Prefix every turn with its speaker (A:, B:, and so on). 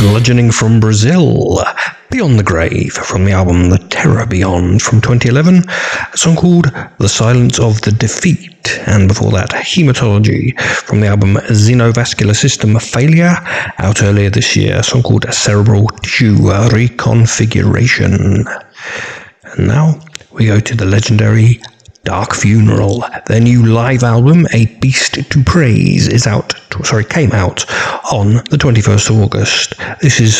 A: Bludgeoning from Brazil, Beyond the Grave, from the album The Terror Beyond from 2011, a song called The Silence of the Defeat, and before that, Hematology, from the album Xenovascular System Failure, out earlier this year, a song called Cerebral Tissue Reconfiguration. And now, we go to the legendary Dark Funeral. Their new live album, A Beast to Praise, came out on the 21st of August. This is